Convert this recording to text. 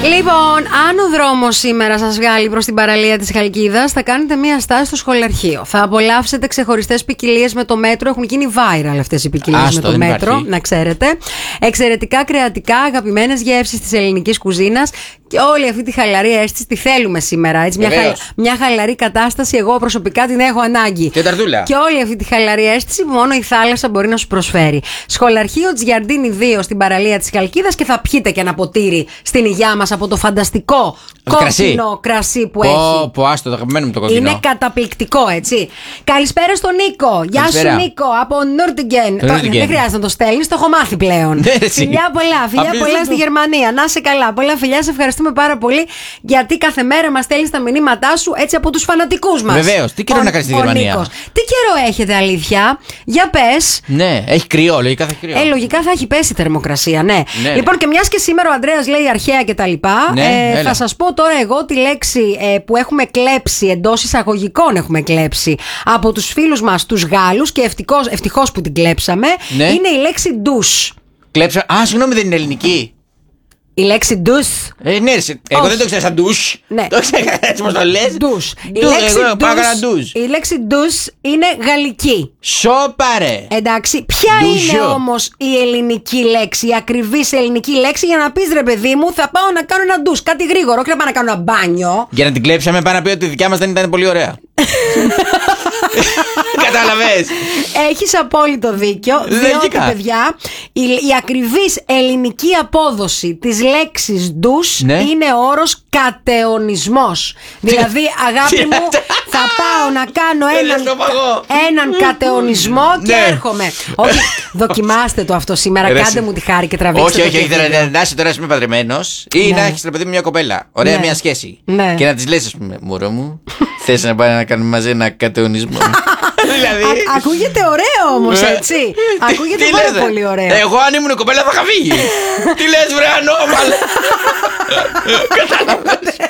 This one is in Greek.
Λοιπόν, αν ο δρόμος σήμερα σας βγάλει προς την παραλία της Χαλκίδας, θα κάνετε μία στάση στο σχολαρχείο. Θα απολαύσετε ξεχωριστές ποικιλίες με το μέτρο. Έχουν γίνει viral αυτές οι ποικιλίες με το μέτρο, υπάρχει. Να ξέρετε. Εξαιρετικά κρεατικά, αγαπημένες γεύσεις της ελληνικής κουζίνας και όλη αυτή τη χαλαρή αίσθηση τη θέλουμε σήμερα. Έτσι, μια χαλαρή κατάσταση. Εγώ προσωπικά την έχω ανάγκη. Και ταρτούλα. Και όλη αυτή τη χαλαρή αίσθηση που μόνο η θάλασσα μπορεί να σου προσφέρει. Σχολαρχείο Τζιαρντίνι 2 στην παραλία της Χαλκίδας και θα πιείτε και ένα ποτήρι στην υγειά μας από το φανταστικό κόκκινο κρασί που έχει. Πω, άστο, το αγαπημένο μου το κόκκινο. Είναι καταπληκτικό, έτσι. Καλησπέρα στον Νίκο. Γεια σου, Νίκο, από Νουρτιγκεν. Δεν χρειάζεται να το στέλνεις, το έχω μάθει πλέον. Φιλιά πολλά στη Γερμανία. Να είσαι καλά. Πολλά φιλιά, σε ευχαριστούμε πάρα πολύ γιατί κάθε μέρα μας στέλνεις τα μηνύματά σου έτσι από τους φανατικούς μας. Βεβαίως. Τι καιρό να κάνεις στη Γερμανία? Τι καιρό έχετε, αλήθεια? Για πες. Ναι, έχει κρυό, λογικά θα έχει κρυό. Λογικά θα έχει πέσει η θερμοκρασία, ναι. Λοιπόν, και μιας και σήμερα ο Ανδρέας λέει αρχαία κτλ. Θα σας πω τώρα εγώ τη λέξη που έχουμε κλέψει, εντός εισαγωγικών έχουμε κλέψει από τους φίλους μας τους Γάλλους και ευτυχώς που την κλέψαμε. Ναι. Είναι η λέξη ντους. Κλέψα. Συγγνώμη, δεν είναι ελληνική. Η λέξη ντους. Ναι, εγώ δεν το ξέρω σαν ντους. Ναι. Το ξέρω έτσι πως το λες. Ντους. Η λέξη ντους είναι γαλλική. Σοπαρέ. Εντάξει, ποια είναι όμως η ελληνική λέξη, η ακριβής ελληνική λέξη για να πεις ρε παιδί μου θα πάω να κάνω ένα ντους, κάτι γρήγορο, όχι να πάω να κάνω ένα μπάνιο. Για να την κλέψαμε πάνω να πει ότι η δικιά μας δεν ήταν πολύ ωραία. Κατάλαβες. Έχεις απόλυτο δίκιο. Διότι παιδιά η ακριβής ελληνική απόδοση της λέξης ντους είναι ο όρος κατεωνισμός. Δηλαδή αγάπη μου θα πάω να κάνω έναν κατεωνισμό και έρχομαι. Όχι, δοκιμάστε το αυτό σήμερα. Κάντε μου τη χάρη και τραβήξτε. Όχι, να είσαι τώρα είμαι παντρεμένος ή να έχεις παιδί μια κοπέλα. Ωραία μια σχέση. Και να της λες ας πούμε μωρό μου, θες να πάμε να κάνουμε μαζί ένα κατεωνισμό? Δηλαδή... Ακούγεται ωραίο όμως, έτσι. Ακούγεται πάρα πολύ ωραίο. Εγώ αν ήμουν κοπέλα θα είχα φύγει. Τι λες βρε ανώμαλε. Κατάλαβες.